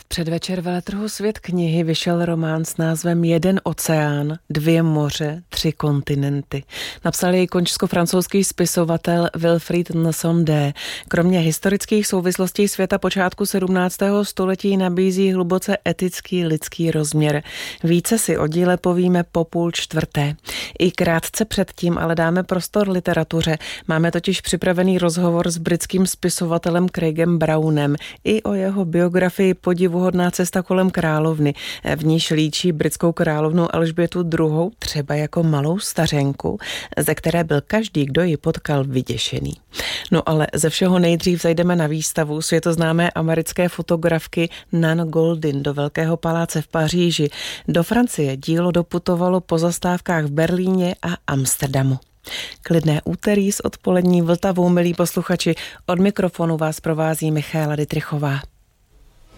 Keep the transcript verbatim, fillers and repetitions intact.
Předvečer veletrhu Svět knihy vyšel román s názvem Jeden oceán, dvě moře, tři kontinenty. Napsal jej končsko-francouzský spisovatel Wilfried Nsondé. Kromě historických souvislostí světa počátku sedmnáctého století nabízí hluboce etický lidský rozměr. Více si o díle povíme po půl čtvrté. I krátce předtím ale dáme prostor literatuře. Máme totiž připravený rozhovor s britským spisovatelem Craigem Brownem. I o jeho biografii Podivuhodná cesta kolem královny. V níž líčí britskou královnu Alžbětu druhou. třeba jako malou stařenku, ze které byl každý, kdo ji potkal, vyděšený. No ale ze všeho nejdřív zajdeme na výstavu světoznámé americké fotografky Nan Goldin do Velkého paláce v Paříži. Do Francie dílo doputovalo po zastávkách v Berlíně a Amsterdamu. Klidné úterý s odpolední Vltavou, milí posluchači. Od mikrofonu vás provází Michaela Dittrichová.